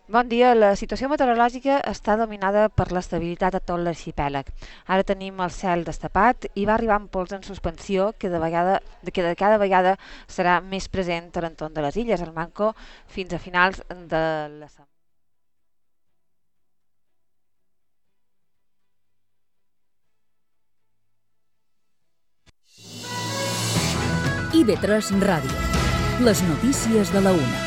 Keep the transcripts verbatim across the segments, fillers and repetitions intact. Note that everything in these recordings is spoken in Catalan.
Bon dia. La situació meteorològica està dominada per l'estabilitat a tot l'arxipèlag. Ara tenim el cel destapat i va arribar amb pols en suspensió que de, vegada, que de cada vegada serà més present a l'entorn de les illes, al Manco, fins a finals de la setmana. I ve tres Ràdio. Les notícies de la una.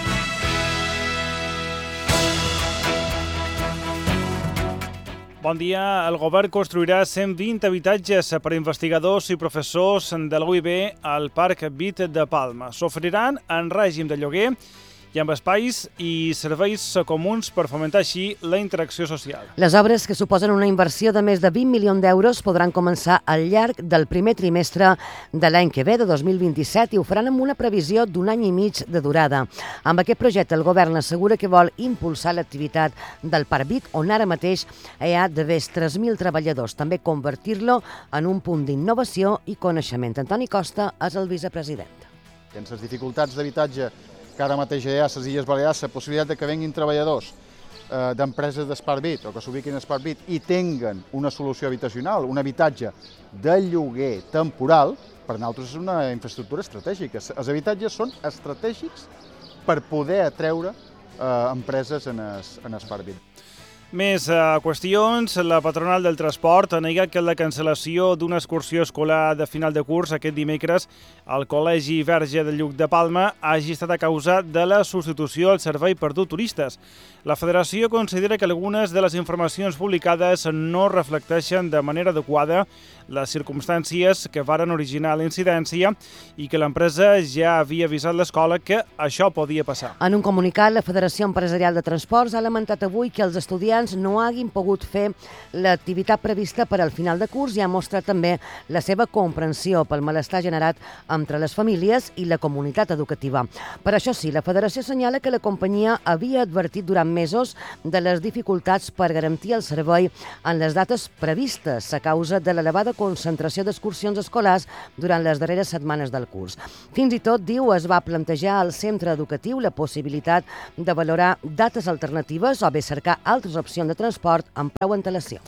Bon dia. El govern construirà cent vint habitatges per a investigadors i professors de la U I B al Parc Vitt de Palma. S'oferiran en règim de lloguer i amb espais i serveis comuns per fomentar així la interacció social. Les obres, que suposen una inversió de més de vint milions d'euros, podran començar al llarg del primer trimestre de l'any que ve, de dos mil vint-i-set, i ho faran amb una previsió d'un any i mig de durada. Amb aquest projecte, el govern assegura que vol impulsar l'activitat del Parc Vitt, on ara mateix hi ha de més tres mil treballadors, també convertir-lo en un punt d'innovació i coneixement. Antoni Costa és el vicepresident. Sense les dificultats d'habitatge que ara mateix hi ha a les Illes Balears, la possibilitat de que venguin treballadors eh, d'empreses d'Esparc Vitt o que s'ubiquin a Esparc Vitt i tinguen una solució habitacional, un habitatge de lloguer temporal, per nosaltres és una infraestructura estratègica. Els habitatges són estratègics per poder atreure eh, empreses en, es, en Esparc Vitt. Més uh, qüestions. La patronal del transport ha negat que la cancel·lació d'una excursió escolar de final de curs aquest dimecres al Col·legi Verge de Lluc de Palma hagi estat a causa de la substitució al servei per dur turistes. La federació considera que algunes de les informacions publicades no reflecteixen de manera adequada les circumstàncies que varen originar la incidència i que l'empresa ja havia avisat l'escola que això podia passar. En un comunicat, la Federació Empresarial de Transports ha lamentat avui que els estudiants no hagin pogut fer l'activitat prevista per al final de curs i ha mostrat també la seva comprensió pel malestar generat entre les famílies i la comunitat educativa. Per això sí, la Federació assenyala que la companyia havia advertit durant mesos de les dificultats per garantir el servei en les dates previstes a causa de l'elevada concentració d'excursions escolars durant les darreres setmanes del curs. Fins i tot, diu, es va plantejar al centre educatiu la possibilitat de valorar dates alternatives o bé cercar altres opcions de transport amb prou antelació.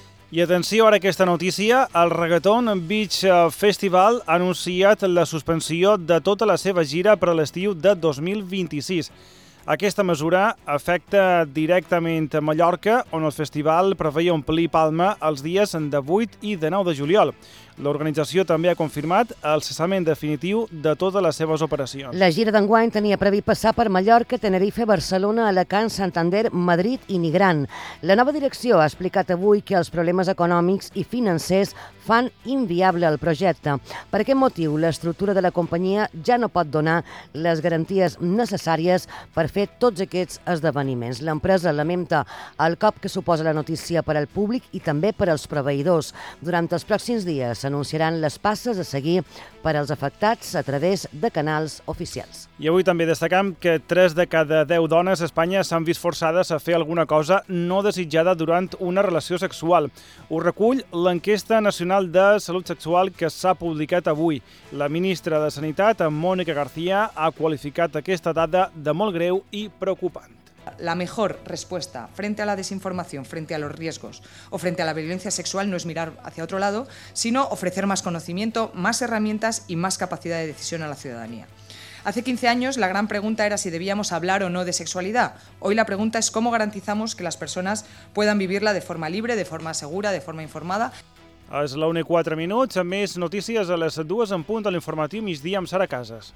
I atenció ara a aquesta notícia. El Reggaeton Beach Festival ha anunciat la suspensió de tota la seva gira per a l'estiu de dos mil vint-i-sis. Aquesta mesura afecta directament a Mallorca, on el festival preveia omplir Palma els dies de vuit i de nou de juliol. L'organització també ha confirmat el cessament definitiu de totes les seves operacions. La gira d'enguany tenia previst passar per Mallorca, Tenerife, Barcelona, Alacant, Santander, Madrid i Nigran. La nova direcció ha explicat avui que els problemes econòmics i financers fan inviable el projecte. Per aquest motiu, l'estructura de la companyia ja no pot donar les garanties necessàries per fer tots aquests esdeveniments. L'empresa lamenta el cop que suposa la notícia per al públic i també per als proveïdors. Durant els pròxims dies s'anunciaran les passes a seguir per als afectats a través de canals oficials. I avui també destacam que tres de cada deu dones a Espanya s'han vist forçades a fer alguna cosa no desitjada durant una relació sexual. Ho recull l'enquesta nacional de salut sexual que s'ha publicat avui. La ministra de Sanitat, Mónica García, ha qualificat aquesta dada de molt greu i preocupant. La mejor respuesta frente a la desinformación, frente a los riesgos o frente a la violencia sexual no es mirar hacia otro lado, sino ofrecer más conocimiento, más herramientas y más capacidad de decisión a la ciudadanía. Hace quince años la gran pregunta era si debíamos hablar o no de sexualidad. Hoy la pregunta es cómo garantizamos que las personas puedan vivirla de forma libre, de forma segura, de forma informada. És la una i quatre minuts, amb més notícies a les dues en punt a l'informatiu migdia amb Sara Casas.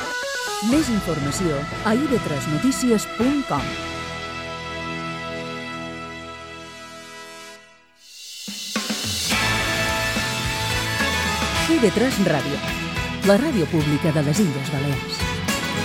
Més informació a i ve tres notícies punt com. i ve tres Ràdio, la ràdio pública de les Illes Balears.